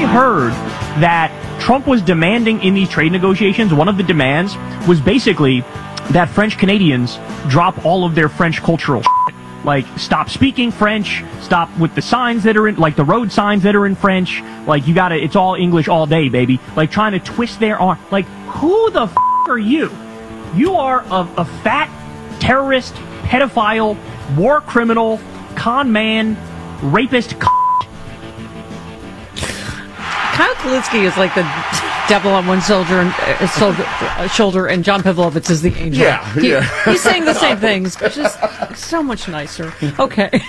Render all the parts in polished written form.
heard that Trump was demanding in these trade negotiations, one of the demands was basically that French Canadians drop all of their French cultural shit. Like, stop speaking French, stop with the signs that are in, like the road signs that are in French, like, you gotta, it's all English all day, baby. Like, trying to twist their arm. Like, who the f*** are you? You are a fat terrorist, pedophile, war criminal, con man, rapist. Kyle Kulinski is like the devil on one shoulder, and John Pavlovitz is the angel. Yeah. He's saying the same things, just so much nicer. Okay.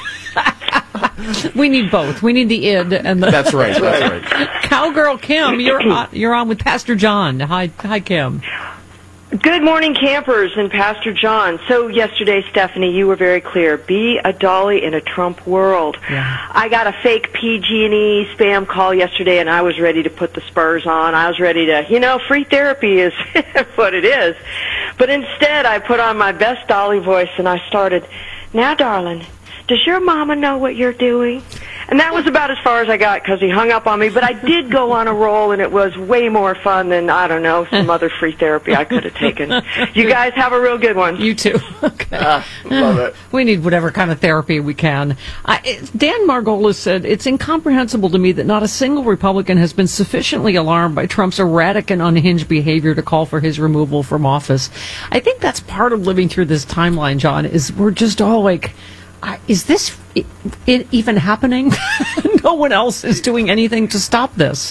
We need both. We need the id and the. That's right. Cowgirl Kim, you're on with Pastor John. Hi, Kim. Good morning, campers and Pastor John. So yesterday, Stephanie, you were very clear. Be a dolly in a Trump world. Yeah. I got a fake PG&E spam call yesterday, and I was ready to put the spurs on. I was ready to, free therapy is what it is. But instead, I put on my best dolly voice, and I started, "Now, darling, does your mama know what you're doing?" And that was about as far as I got because he hung up on me. But I did go on a roll, and it was way more fun than, I don't know, some other free therapy I could have taken. You guys have a real good one. You too. Okay. Love it. We need whatever kind of therapy we can. Dan Margolis said, "It's incomprehensible to me that not a single Republican has been sufficiently alarmed by Trump's erratic and unhinged behavior to call for his removal from office." I think that's part of living through this timeline, John, is we're just all like, is this even happening? No one else is doing anything to stop this.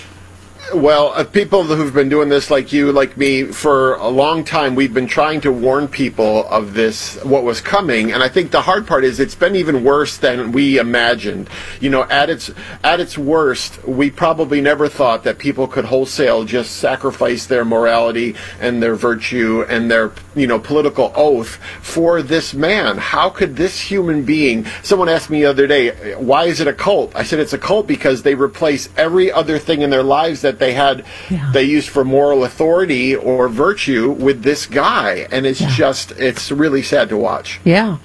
Well, people who've been doing this, like you, like me, for a long time, we've been trying to warn people of this, what was coming. And I think the hard part is it's been even worse than we imagined. At its worst, we probably never thought that people could wholesale just sacrifice their morality and their virtue and their, political oath for this man. How could this human being? Someone asked me the other day, why is it a cult? I said it's a cult because they replace every other thing in their lives that they used for moral authority or virtue with this guy, and it's really sad to watch. Yeah.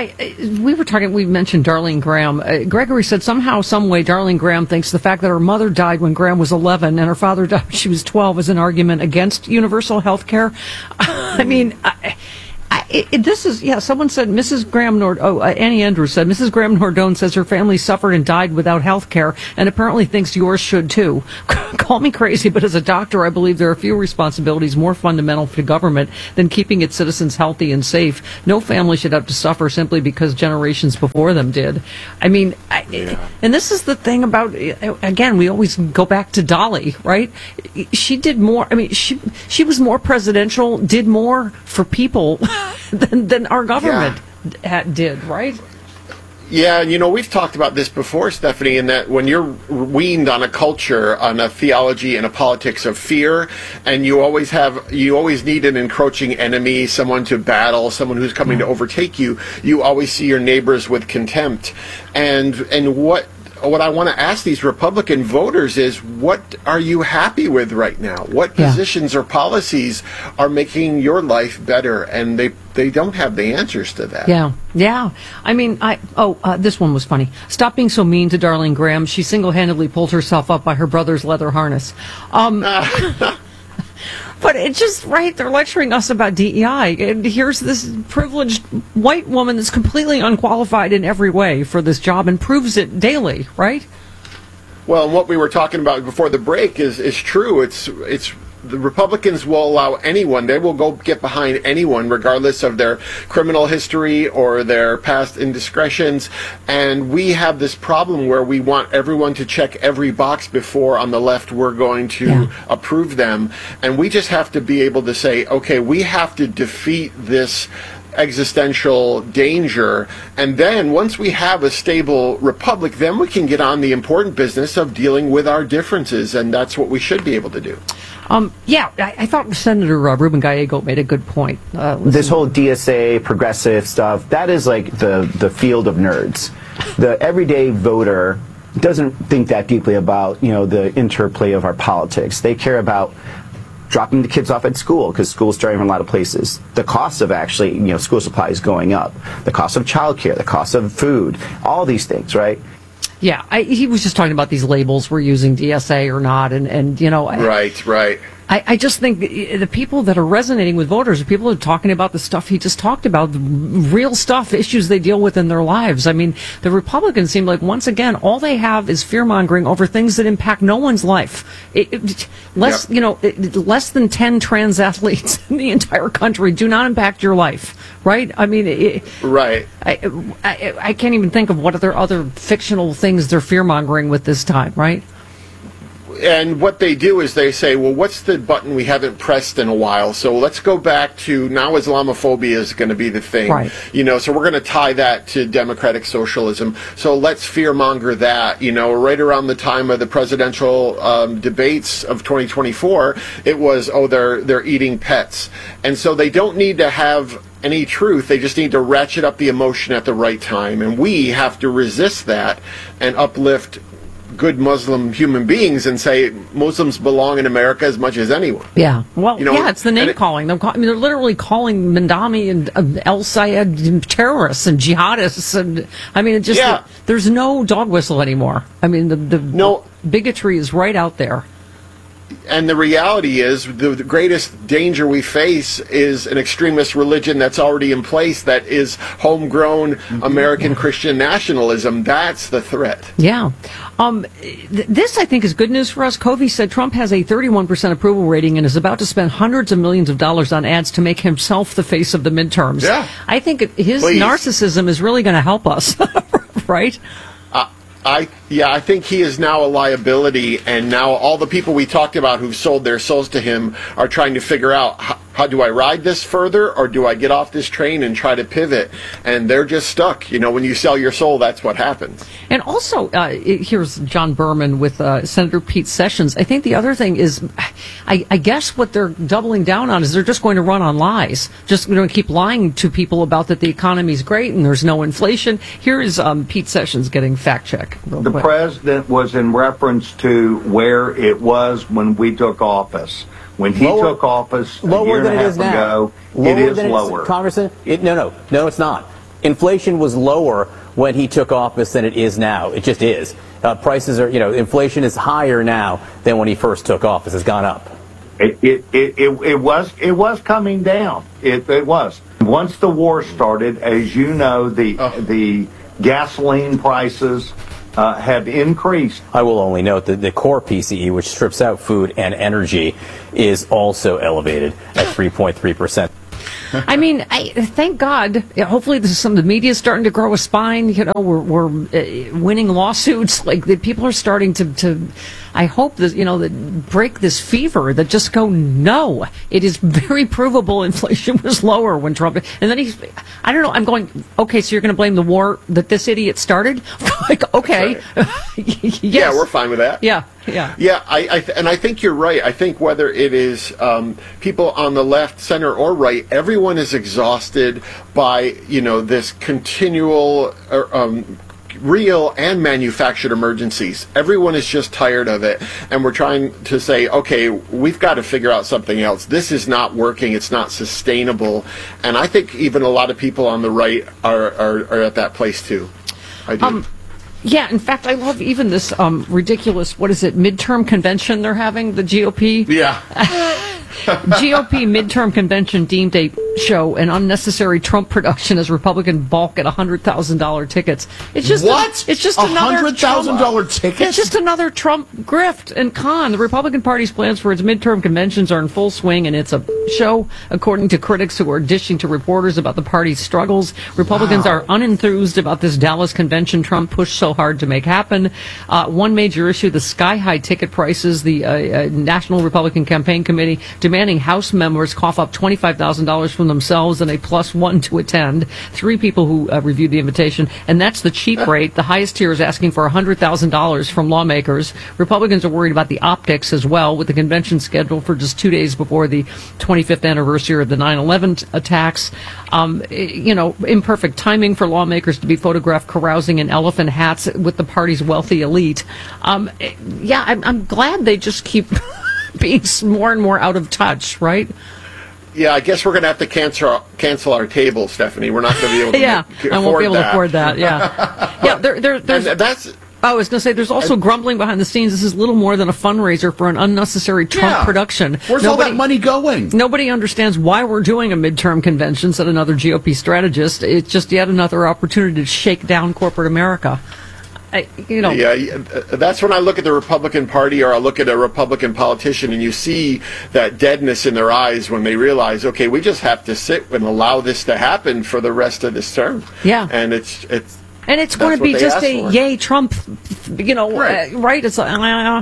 We mentioned Darlene Graham. Gregory said somehow, some way, Darlene Graham thinks the fact that her mother died when Graham was 11 and her father died when she was 12 is an argument against universal health care. I mean, someone said Mrs. Graham Annie Andrews said Mrs. Graham Nordone says her family suffered and died without health care and apparently thinks yours should too. Call me crazy, but as a doctor, I believe there are few responsibilities more fundamental to government than keeping its citizens healthy and safe. No family should have to suffer simply because generations before them did. I mean, and this is the thing about, again, we always go back to Dolly, right? She did more, she was more presidential, did more for people than our government did, right? Yeah, we've talked about this before, Stephanie, in that when you're weaned on a culture, on a theology and a politics of fear, and you always need an encroaching enemy, someone to battle, someone who's coming to overtake you, you always see your neighbors with contempt. And what I want to ask these Republican voters is, what are you happy with right now? What positions or policies are making your life better? And they don't have the answers to that. Yeah. I mean, this one was funny. Stop being so mean to Darlene Graham. She single-handedly pulled herself up by her brother's leather harness. But it's just right. They're lecturing us about DEI. And here's this privileged white woman that's completely unqualified in every way for this job and proves it daily, right? Well, what we were talking about before the break is true. It's the Republicans will allow anyone. They will go get behind anyone, regardless of their criminal history or their past indiscretions. And we have this problem where we want everyone to check every box before, on the left, we're going to approve them. And we just have to be able to say, okay, we have to defeat this existential danger, and then once we have a stable republic, then we can get on the important business of dealing with our differences, and that's what we should be able to do. I thought Senator Ruben Gallego made a good point. This whole DSA progressive stuff, that is like the field of nerds. The everyday voter doesn't think that deeply about the interplay of our politics. They care about dropping the kids off at school, because school's starting in a lot of places. The cost of actually, school supplies going up. The cost of childcare, the cost of food, all these things, right? Yeah, he was just talking about these labels we're using, DSA or not, and you know. Right. I just think the people that are resonating with voters are people who are talking about the stuff he just talked about, the real stuff, issues they deal with in their lives. I mean, the Republicans seem like, once again, all they have is fear-mongering over things that impact no one's life. Less than 10 trans athletes in the entire country do not impact your life, right? I mean, right. I can't even think of what other fictional things they're fear-mongering with this time, right? And what they do is they say, well, what's the button we haven't pressed in a while? So let's go back to now Islamophobia is going to be the thing. Right. So we're going to tie that to democratic socialism. So let's fearmonger that. Right around the time of the presidential debates of 2024, it was, they're eating pets. And so they don't need to have any truth. They just need to ratchet up the emotion at the right time. And we have to resist that and uplift good Muslim human beings and say Muslims belong in America as much as anyone. Yeah. Well, it's the name calling. They're literally calling Mandami and El Sayed terrorists and jihadists. And I mean, there's no dog whistle anymore. I mean, the bigotry is right out there. And the reality is the greatest danger we face is an extremist religion that's already in place, that is homegrown American Christian nationalism. That's the threat. Yeah. This, I think, is good news for us. Covey said Trump has a 31% approval rating and is about to spend hundreds of millions of dollars on ads to make himself the face of the midterms. Yeah. I think his narcissism is really going to help us, right? I think he is now a liability, and now all the people we talked about who've sold their souls to him are trying to figure out, how do I ride this further, or do I get off this train and try to pivot? And they're just stuck. When you sell your soul, that's what happens. And also, here's John Berman with Senator Pete Sessions. I think the other thing is, I guess what they're doubling down on is they're just going to run on lies. Just going to keep lying to people about that the economy's great and there's no inflation. Here is Pete Sessions getting fact check. The president was in reference to where it was when we took office. When he took office a year and a half ago, it is lower. Congressman, no, it's not. Inflation was lower when he took office than it is now. It just is. Prices are, inflation is higher now than when he first took office. It's gone up. It was coming down. It was. Once the war started, as you know, the gasoline prices have increased. I will only note that the core PCE, which strips out food and energy, is also elevated at 3.3%. I mean, thank God. Hopefully, the media is starting to grow a spine. We're winning lawsuits. Like people are starting to. I hope that that break this fever. That just go, no. It is very provable. Inflation was lower when Trump. And then I don't know. I'm going. Okay, so you're going to blame the war that this idiot started? Like, okay, yes. Yeah, we're fine with that. Yeah. I think you're right. I think whether it is people on the left, center, or right, everyone is exhausted by this continual real and manufactured emergencies. Everyone is just tired of it, and we're trying to say, okay, we've got to figure out something else. This is not working. It's not sustainable. And I think even a lot of people on the right are at that place too. I do. Yeah, in fact, I love even this ridiculous, midterm convention they're having, the GOP? Yeah. GOP midterm convention deemed a show an unnecessary Trump production as Republican balk at $100,000 tickets. It's just it's just another $100,000 tickets. It's just another Trump grift and con. The Republican Party's plans for its midterm conventions are in full swing, and it's a show, according to critics who are dishing to reporters about the party's struggles. Republicans are unenthused about this Dallas convention Trump pushed so hard to make happen. One major issue: the sky-high ticket prices. The National Republican Campaign Committee demanding House members cough up $25,000 from themselves and a +1 to attend. 3 people who reviewed the invitation, and that's the cheap rate. The highest tier is asking for $100,000 from lawmakers. Republicans are worried about the optics as well, with the convention scheduled for just 2 days before the 25th anniversary of the 9/11 attacks. Imperfect timing for lawmakers to be photographed carousing in elephant hats with the party's wealthy elite. I'm glad they just keep being more and more out of touch, right? Yeah, I guess we're going to have to cancel our table, Stephanie. We're not going to be able to I won't be able to afford that. Yeah, yeah. And I was going to say, there's also grumbling behind the scenes. This is little more than a fundraiser for an unnecessary Trump production. Where's all that money going? Nobody understands why we're doing a midterm convention, said another GOP strategist. It's just yet another opportunity to shake down corporate America. Yeah, that's when I look at the Republican Party or I look at a Republican politician and you see that deadness in their eyes when they realize, okay, we just have to sit and allow this to happen for the rest of this term. Yeah. And it's going to be just a for. yay Trump, Right. right? It's like,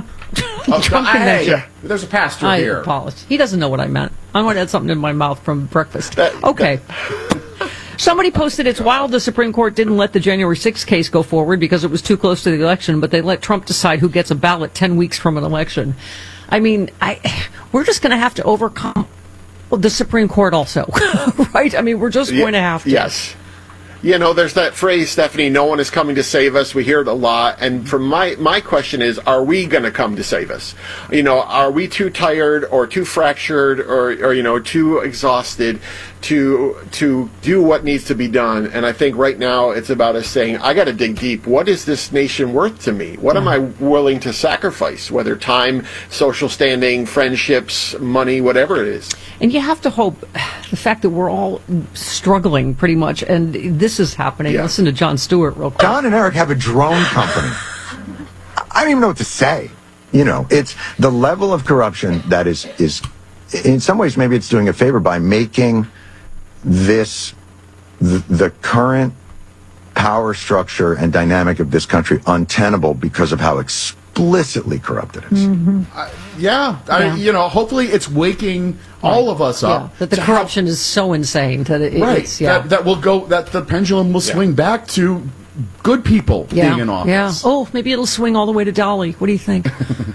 Trump convention. There's a pastor I here. apologize. He doesn't know what I meant. I want to add something in my mouth from breakfast. Okay. Somebody posted, it's wild the Supreme Court didn't let the January 6th case go forward because it was too close to the election, but they let Trump decide who gets a ballot 10 weeks from an election. I mean, we're just going to have to overcome the Supreme Court also, right? I mean, we're just going to have to. Yes. You know, there's that phrase, Stephanie, no one is coming to save us. We hear it a lot. And from my question is, are we going to come to save us? You know, are we too tired or too fractured or you know, too exhausted to do what needs to be done? And I think right now it's about us saying, I got to dig deep. What is this nation worth to me? What am I willing to sacrifice? Whether time, social standing, friendships, money, whatever it is. And you have to hope the fact that we're all struggling pretty much, and this is happening. Yeah. Listen to Jon Stewart real quick. Don and Eric have a drone company. I don't even know what to say. You know, it's the level of corruption that is in some ways, maybe it's doing a favor by making this, the current power structure and dynamic of this country untenable because of how explicitly corrupt it is. Mm-hmm. You know, hopefully it's waking all of us up. Yeah, that the corruption is so insane that it's, that will go, that the pendulum will swing back to good people being in office. Yeah. Oh, maybe it'll swing all the way to Dolly. What do you think?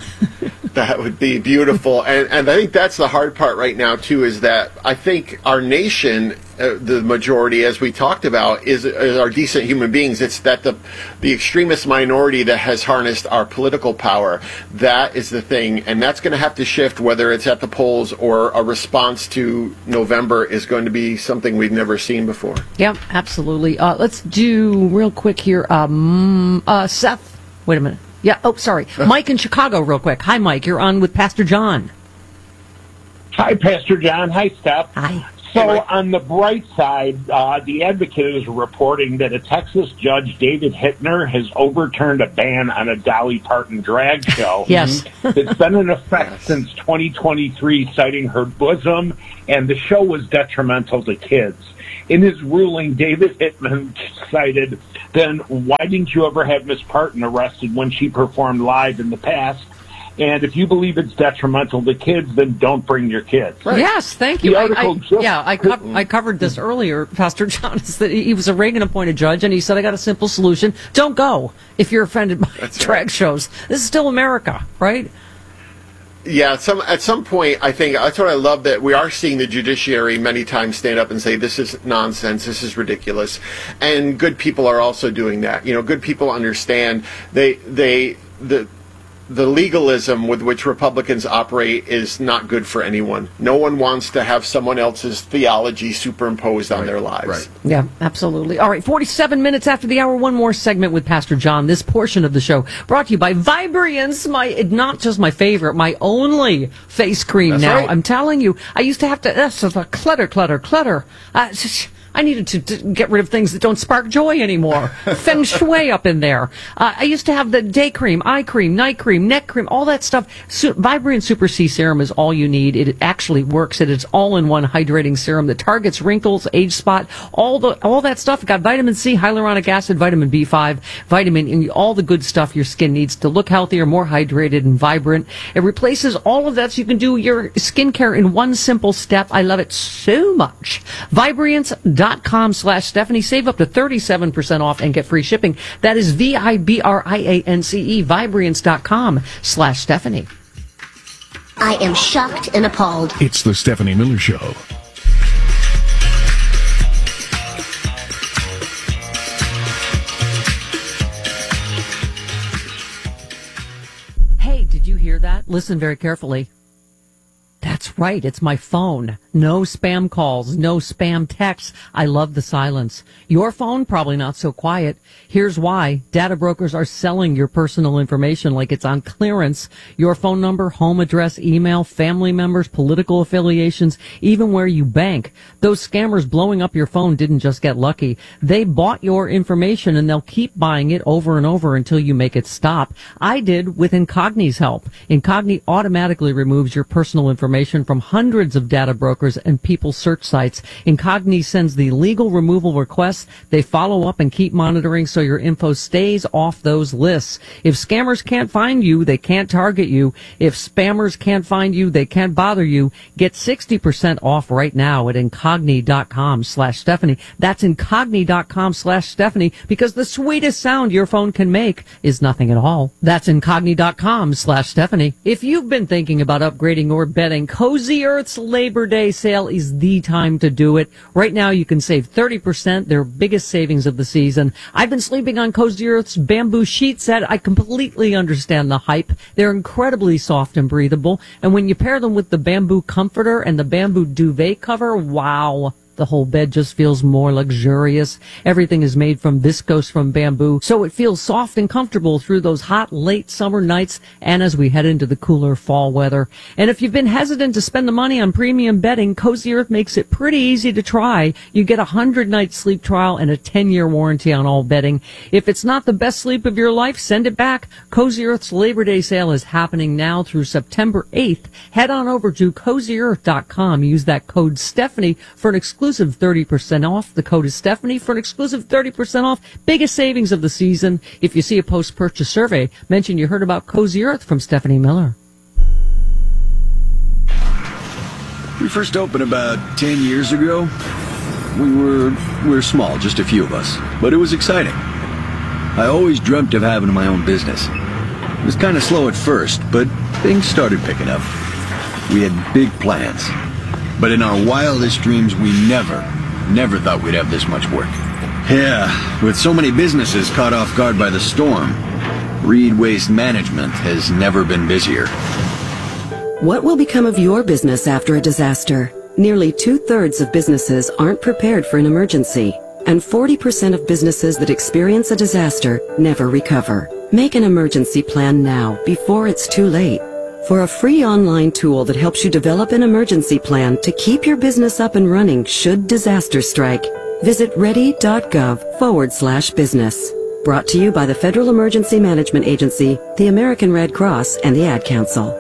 That would be beautiful. And I think that's the hard part right now, too, is that I think our nation, the majority, as we talked about, is are decent human beings. It's that the extremist minority that has harnessed our political power, that is the thing. And that's going to have to shift, whether it's at the polls or a response to November is going to be something we've never seen before. Yeah, absolutely. Let's do real quick here. Seth, wait a minute. Yeah, oh, sorry. Mike in Chicago, real quick. Hi, Mike. You're on with Pastor John. Hi, Pastor John. Hi, Steph. Hi. So, on the bright side, the Advocate is reporting that a Texas judge, David Hittner, has overturned a ban on a Dolly Parton drag show. Yes. It's been in effect since 2023, citing her bosom, and the show was detrimental to kids. In his ruling, David Hittner cited, then why didn't you ever have Miss Parton arrested when she performed live in the past? And if you believe it's detrimental to kids, then don't bring your kids. Right. Yes, thank you. The I covered this earlier, Pastor John. Is that he was a Reagan-appointed judge, and he said, I got a simple solution. Don't go if you're offended by drag shows. This is still America, right? Yeah, at some point, I think that's what I love, that we are seeing the judiciary many times stand up and say, this is nonsense, this is ridiculous. And good people are also doing that. You know, good people understand the legalism with which Republicans operate is not good for anyone. No one wants to have someone else's theology superimposed on their lives. Right. Yeah, absolutely. All right, 47 minutes after the hour, one more segment with Pastor John. This portion of the show brought to you by Vibriance, not just my favorite, my only face cream. That's now. right. I'm telling you, I used to have to, clutter. I needed to get rid of things that don't spark joy anymore. Feng shui up in there. I used to have the day cream, eye cream, night cream, neck cream, all that stuff. Vibrant Super C Serum is all you need. It actually works. It is all-in-one hydrating serum that targets wrinkles, age spot, all that stuff. It got vitamin C, hyaluronic acid, vitamin B5, vitamin E, all the good stuff your skin needs to look healthier, more hydrated, and vibrant. It replaces all of that so you can do your skincare in one simple step. I love it so much. Vibriance.com/Stephanie. Save up to 37% off and get free shipping. That is VIBRIANCE. Vibriance.com/Stephanie. I am shocked and appalled. It's the Stephanie Miller Show. Hey, did you hear that? Listen very carefully. That's right. It's my phone. No spam calls, no spam texts. I love the silence. Your phone, probably not so quiet. Here's why. Data brokers are selling your personal information like it's on clearance. Your phone number, home address, email, family members, political affiliations, even where you bank. Those scammers blowing up your phone didn't just get lucky. They bought your information and they'll keep buying it over and over until you make it stop. I did with Incogni's help. Incogni automatically removes your personal information from hundreds of data brokers and people search sites. Incogni sends the legal removal requests. They follow up and keep monitoring so your info stays off those lists. If scammers can't find you, they can't target you. If spammers can't find you, they can't bother you. Get 60% off right now at Incogni.com/Stephanie. That's Incogni.com/Stephanie, because the sweetest sound your phone can make is nothing at all. That's Incogni.com/Stephanie. If you've been thinking about upgrading your bedding, Cozy Earth's Labor Day sale is the time to do it. Right now you can save 30%, their biggest savings of the season. I've been sleeping on Cozy Earth's bamboo sheet set. I completely understand the hype. They're incredibly soft and breathable, and when you pair them with the bamboo comforter and the bamboo duvet cover, wow. The whole bed just feels more luxurious. Everything is made from viscose from bamboo, so it feels soft and comfortable through those hot, late summer nights and as we head into the cooler fall weather. And if you've been hesitant to spend the money on premium bedding, Cozy Earth makes it pretty easy to try. You get a 100-night sleep trial and a 10-year warranty on all bedding. If it's not the best sleep of your life, send it back. Cozy Earth's Labor Day sale is happening now through September 8th. Head on over to CozyEarth.com. Use that code Stephanie for an exclusive 30% off. The code is Stephanie for an exclusive 30% off. Biggest savings of the season. If you see a post-purchase survey, mention you heard about Cozy Earth from Stephanie Miller. We first opened about 10 years ago. We were small, just a few of us, but it was exciting. I always dreamt of having my own business. It was kind of slow at first, but things started picking up. We had big plans. But in our wildest dreams, we never thought we'd have this much work. Yeah, with so many businesses caught off guard by the storm, Reed Waste Management has never been busier. What will become of your business after a disaster? Nearly 2/3 of businesses aren't prepared for an emergency, and 40% of businesses that experience a disaster never recover. Make an emergency plan now, before it's too late. For a free online tool that helps you develop an emergency plan to keep your business up and running should disaster strike, visit ready.gov/business. Brought to you by the Federal Emergency Management Agency, the American Red Cross, and the Ad Council.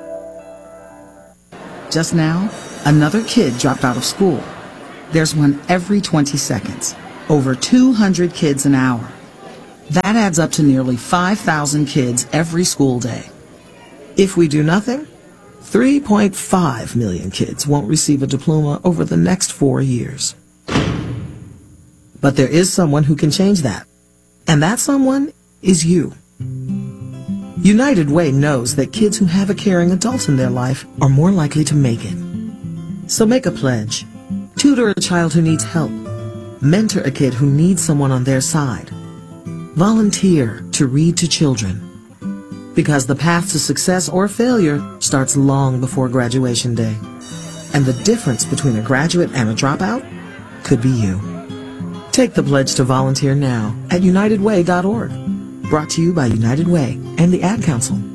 Just now, another kid dropped out of school. There's one every 20 seconds. Over 200 kids an hour. That adds up to nearly 5,000 kids every school day. If we do nothing, 3.5 million kids won't receive a diploma over the next 4 years. But there is someone who can change that. And that someone is you. United Way knows that kids who have a caring adult in their life are more likely to make it. So make a pledge. Tutor a child who needs help. Mentor a kid who needs someone on their side. Volunteer to read to children. Because the path to success or failure starts long before graduation day. And the difference between a graduate and a dropout could be you. Take the pledge to volunteer now at UnitedWay.org. Brought to you by United Way and the Ad Council.